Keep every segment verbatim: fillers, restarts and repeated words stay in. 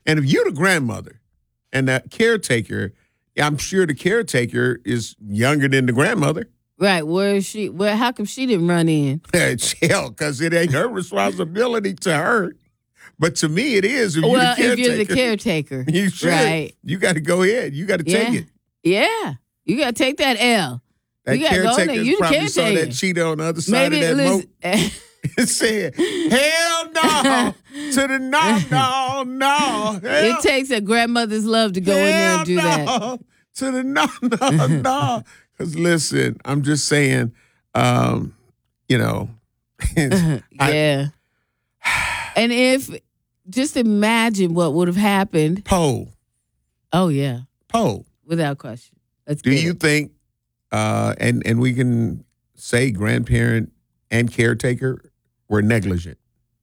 And if you're the grandmother and the caretaker, I'm sure the caretaker is younger than the grandmother. Right. Where is she? Where? How come she didn't run in? Hell, because it ain't her responsibility to her. But to me, it is. If well, you're the caretaker, if you're the caretaker, you should. Right. You got to go ahead. You got to yeah. take it. Yeah. You got to take that L. That you caretaker you probably caretaker. saw that cheetah on the other side Maybe of that listen, moat. It said, hell no, to the no, no, no. Hell, it takes a grandmother's love to go in there and do no, that. To the no, no, no. Because listen, I'm just saying, um, you know. yeah. I, and if, just imagine what would have happened. Poll. Oh, yeah. Poll. Without question. Let's do you it. think, uh, and, and we can say grandparent and caretaker were negligent?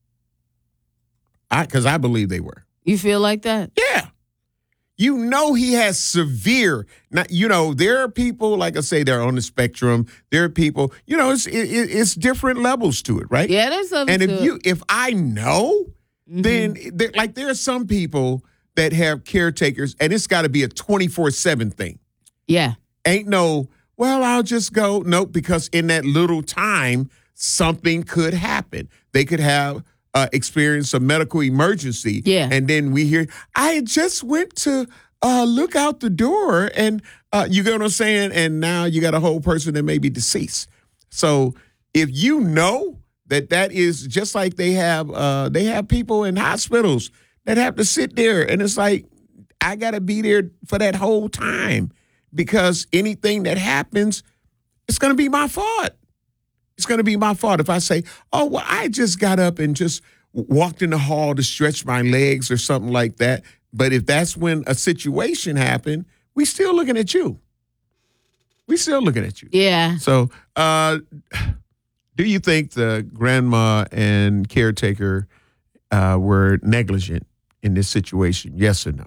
I Because I believe they were. You feel like that? Yeah. You know he has severe, not, you know, there are people, like I say, they're on the spectrum. There are people, you know, it's it, it's different levels to it, right? Yeah, there's something And if to you, it. if I know, mm-hmm. then, there, like, there are some people that have caretakers, and it's got to be a twenty-four seven thing. Yeah. Ain't no, well, I'll just go. Nope, because in that little time, something could happen. They could have uh, experienced a medical emergency. Yeah. And then we hear, I just went to uh, look out the door, and uh, you get what I'm saying? And now you got a whole person that may be deceased. So if you know that that is just like they have, uh, they have people in hospitals that have to sit there, and it's like, I got to be there for that whole time. Because anything that happens, it's going to be my fault. It's going to be my fault if I say, oh, well, I just got up and just walked in the hall to stretch my legs or something like that. But if that's when a situation happened, we still looking at you. We still looking at you. Yeah. So uh, do you think the grandma and caretaker uh, were negligent in this situation? Yes or no?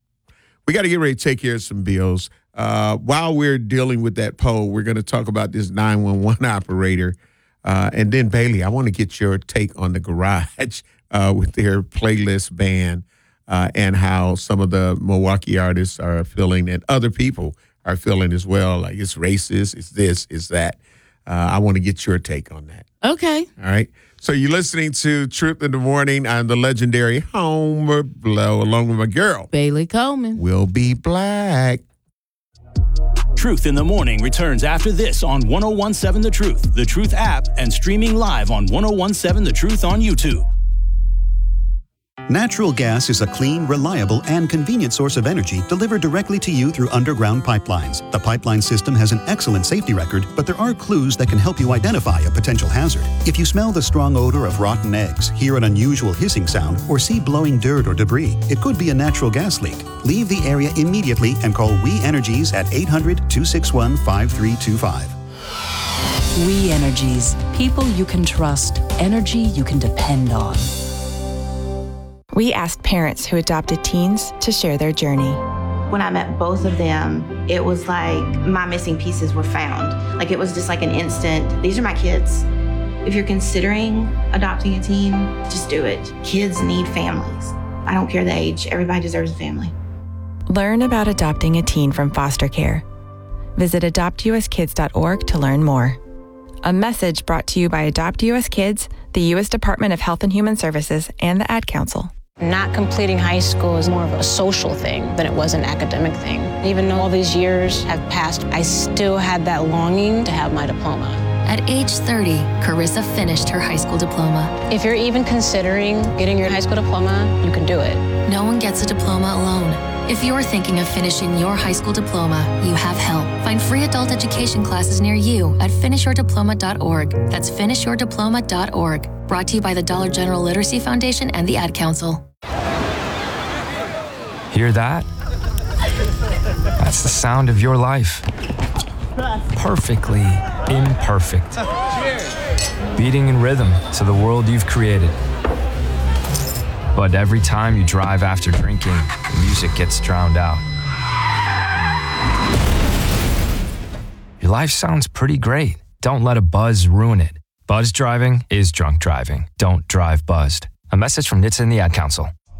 We got to get ready to take care of some bills. Uh, while we're dealing with that poll, we're going to talk about this nine one one operator. Uh, and then, Bailey, I want to get your take on the Garage uh, with their playlist ban uh, and how some of the Milwaukee artists are feeling and other people are feeling as well. Like, it's racist, it's this, it's that. Uh, I want to get your take on that. Okay. All right. So you're listening to Truth in the Morning. I'm the legendary Homer Blow, along with my girl, Bailey Coleman. We'll be black. Truth in the Morning returns after this on ten seventeen The Truth, The Truth app, and streaming live on ten seventeen The Truth on YouTube. Natural gas is a clean, reliable, and convenient source of energy delivered directly to you through underground pipelines. The pipeline system has an excellent safety record, but there are clues that can help you identify a potential hazard. If you smell the strong odor of rotten eggs, hear an unusual hissing sound, or see blowing dirt or debris, it could be a natural gas leak. Leave the area immediately and call We Energies at eight hundred, two six one, five three two five. We Energies. People you can trust. Energy you can depend on. We asked parents who adopted teens to share their journey. When I met both of them, it was like my missing pieces were found. Like, it was just like an instant, these are my kids. If you're considering adopting a teen, just do it. Kids need families. I don't care the age, everybody deserves a family. Learn about adopting a teen from foster care. Visit adopt u s kids dot org to learn more. A message brought to you by Adopt U S Kids, the U S Department of Health and Human Services, and the Ad Council. Not completing high school is more of a social thing than it was an academic thing. Even though all these years have passed, I still had that longing to have my diploma. At age thirty, Carissa finished her high school diploma. If you're even considering getting your high school diploma, you can do it. No one gets a diploma alone. If you're thinking of finishing your high school diploma, you have help. Find free adult education classes near you at finish your diploma dot org. That's finish your diploma dot org. Brought to you by the Dollar General Literacy Foundation and the Ad Council. Hear that? That's the sound of your life. Perfectly imperfect. Beating in rhythm to the world you've created. But every time you drive after drinking, the music gets drowned out. Your life sounds pretty great. Don't let a buzz ruin it. Buzz driving is drunk driving. Don't drive buzzed. A message from N H T S A and the Ad Council.